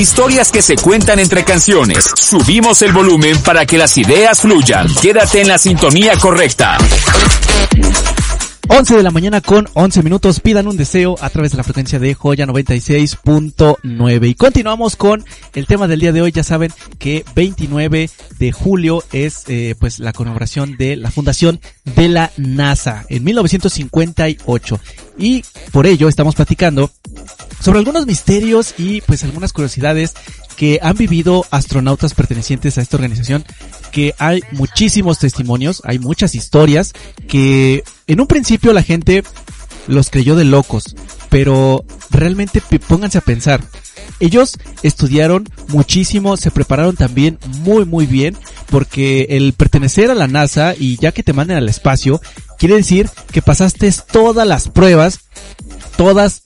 Historias que se cuentan entre canciones. Subimos el volumen para que las ideas fluyan. Quédate en la sintonía correcta. 11 de la mañana con 11 minutos, pidan un deseo a través de la frecuencia de Joya 96.9. Y continuamos con el tema del día de hoy. Ya saben que 29 de julio es pues la conmemoración de la fundación de la NASA en 1958. Y por ello estamos platicando sobre algunos misterios y pues algunas curiosidades que han vivido astronautas pertenecientes a esta organización, que hay muchísimos testimonios, hay muchas historias que en un principio la gente los creyó de locos, pero realmente pónganse a pensar. Ellos estudiaron muchísimo, se prepararon también muy bien, porque el pertenecer a la NASA y ya que te manden al espacio, quiere decir que pasaste todas las pruebas, todas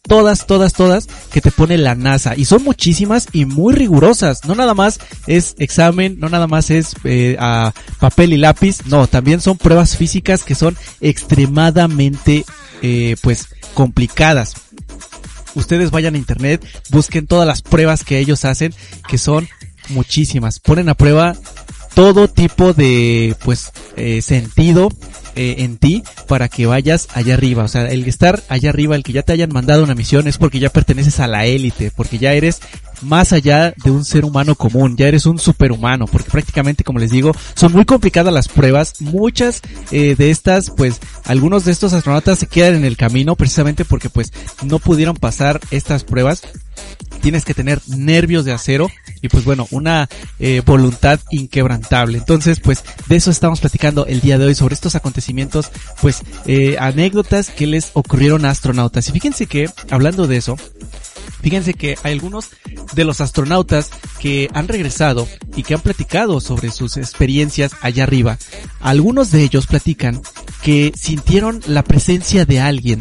que te pone la NASA, y son muchísimas y muy rigurosas. No nada más es examen, no nada más es a papel y lápiz, no, también son pruebas físicas que son extremadamente pues complicadas. Ustedes vayan a internet, busquen todas las pruebas que ellos hacen, que son muchísimas. Ponen a prueba todo tipo de pues sentido en ti para que vayas allá arriba. O sea, el estar allá arriba, el que ya te hayan mandado una misión, es porque ya perteneces a la élite, porque ya eres más allá de un ser humano común, ya eres un superhumano, porque prácticamente, como les digo, son muy complicadas las pruebas. Muchas de estas, pues, algunos de estos astronautas se quedan en el camino precisamente porque pues no pudieron pasar estas pruebas. Tienes que tener nervios de acero y pues bueno, una voluntad inquebrantable. Entonces pues de eso estamos platicando el día de hoy, sobre estos acontecimientos, pues anécdotas que les ocurrieron a astronautas. Y fíjense que, hablando de eso, fíjense que hay algunos de los astronautas que han regresado y que han platicado sobre sus experiencias allá arriba. Algunos de ellos platican que sintieron la presencia de alguien.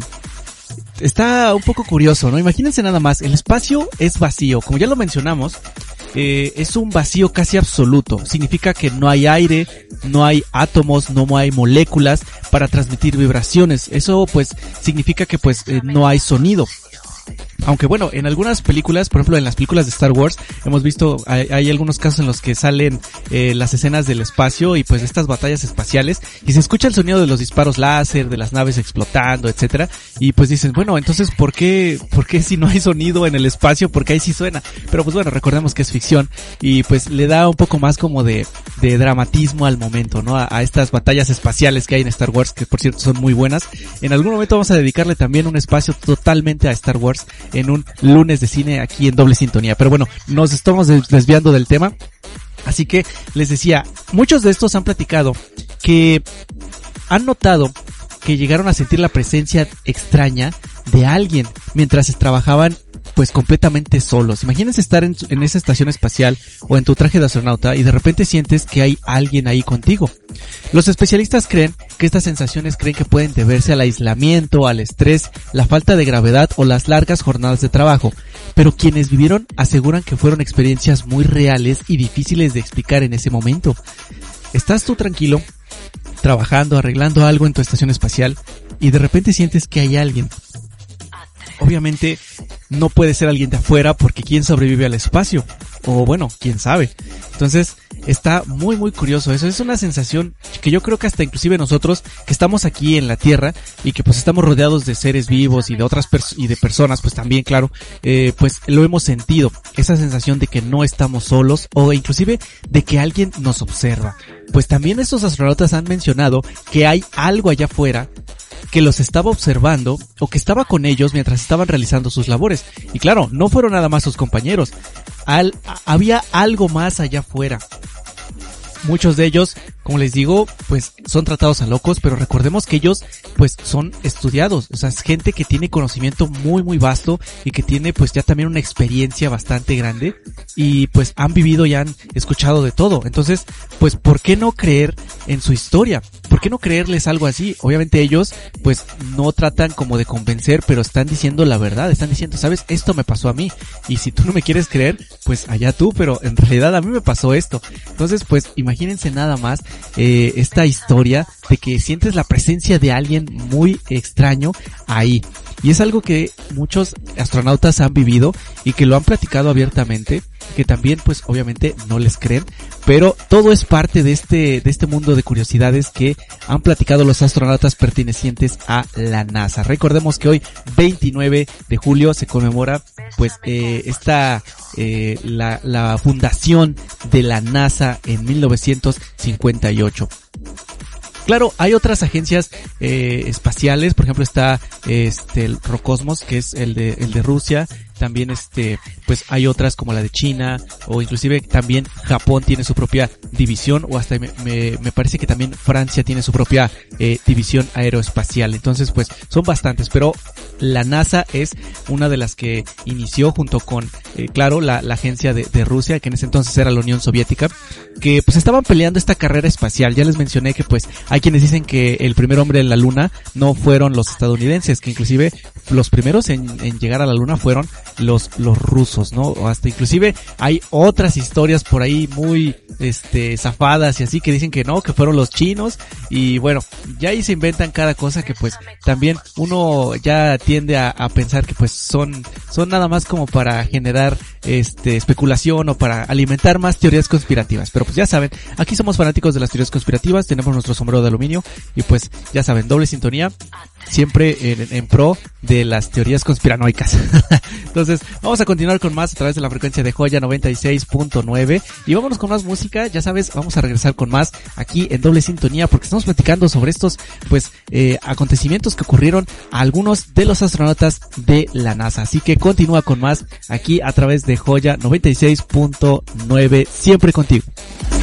Está un poco curioso, ¿no? Imagínense nada más, el espacio es vacío, como ya lo mencionamos, es un vacío casi absoluto. Significa que no hay aire, no hay átomos, no hay moléculas para transmitir vibraciones. Eso pues significa que pues no hay sonido. Aunque bueno, en algunas películas, por ejemplo en las películas de Star Wars, hemos visto, hay algunos casos en los que salen las escenas del espacio y pues estas batallas espaciales, y se escucha el sonido de los disparos láser, de las naves explotando, etcétera, y pues dicen, bueno, entonces ¿por qué si no hay sonido en el espacio? Porque ahí sí suena. Pero pues bueno, recordemos que es ficción y pues le da un poco más como de dramatismo al momento, ¿no? A estas batallas espaciales que hay en Star Wars, que por cierto son muy buenas. En algún momento vamos a dedicarle también un espacio totalmente a Star Wars en un lunes de cine aquí en Doble Sintonía. Pero bueno, nos estamos desviando del tema. Así que les decía, muchos de estos han platicado que han notado que llegaron a sentir la presencia extraña de alguien mientras trabajaban pues completamente solos. Imagínense estar en esa estación espacial o en tu traje de astronauta y de repente sientes que hay alguien ahí contigo. Los especialistas creen que estas sensaciones pueden deberse al aislamiento, al estrés, la falta de gravedad o las largas jornadas de trabajo, pero quienes vivieron aseguran que fueron experiencias muy reales y difíciles de explicar en ese momento. Estás tú tranquilo, trabajando, arreglando algo en tu estación espacial y de repente sientes que hay alguien. Obviamente no puede ser alguien de afuera, porque ¿quién sobrevive al espacio? O bueno, quién sabe. Entonces está muy curioso. Eso es una sensación que yo creo que hasta inclusive nosotros que estamos aquí en la Tierra y que pues estamos rodeados de seres vivos y de otras y de personas, pues también claro, pues lo hemos sentido. Esa sensación de que no estamos solos o inclusive de que alguien nos observa. Pues también estos astronautas han mencionado que hay algo allá afuera que los estaba observando o que estaba con ellos mientras estaban realizando sus labores. Y claro, no fueron nada más sus compañeros. Había algo más allá afuera. Muchos de ellos, como les digo, pues son tratados a locos, pero recordemos que ellos pues son estudiados, o sea, es gente que tiene conocimiento muy vasto y que tiene pues ya también una experiencia bastante grande y pues han vivido y han escuchado de todo. Entonces, pues ¿por qué no creer en su historia? ¿Por qué no creerles algo así? Obviamente ellos pues no tratan como de convencer, pero están diciendo la verdad, están diciendo, ¿sabes? Esto me pasó a mí y si tú no me quieres creer, pues allá tú, pero en realidad a mí me pasó esto. Entonces, pues imagínense nada más esta historia de que sientes la presencia de alguien muy extraño ahí. Y es algo que muchos astronautas han vivido y que lo han platicado abiertamente, que también pues obviamente no les creen, pero todo es parte de este mundo de curiosidades que han platicado los astronautas pertenecientes a la NASA. Recordemos que hoy 29 de julio se conmemora pues la fundación de la NASA en 1958. Claro, hay otras agencias espaciales, por ejemplo está el Roscosmos, que es el de Rusia. También pues hay otras como la de China, o inclusive también Japón tiene su propia división, o hasta me parece que también Francia tiene su propia división aeroespacial. Entonces pues son bastantes, pero la NASA es una de las que inició junto con claro la agencia de Rusia, que en ese entonces era la Unión Soviética, que pues estaban peleando esta carrera espacial. Ya les mencioné que pues hay quienes dicen que el primer hombre en la luna no fueron los estadounidenses, que inclusive los primeros en llegar a la luna fueron los rusos, ¿no? O hasta inclusive hay otras historias por ahí muy zafadas y así, que dicen que no, que fueron los chinos. Y bueno, ya ahí se inventan cada cosa, que pues también uno ya tiende a pensar que pues son nada más como para generar especulación o para alimentar más teorías conspirativas. Pero pues ya saben, aquí somos fanáticos de las teorías conspirativas, tenemos nuestro sombrero de aluminio y pues ya saben, doble sintonía siempre en pro de las teorías conspiranoicas. Entonces vamos a continuar con más a través de la frecuencia de Joya 96.9 y vámonos con más música. Ya sabes, vamos a regresar con más aquí en doble sintonía, porque estamos platicando sobre estos pues acontecimientos que ocurrieron a algunos de los astronautas de la NASA. Así que continúa con más aquí a través de Joya 96.9, siempre contigo.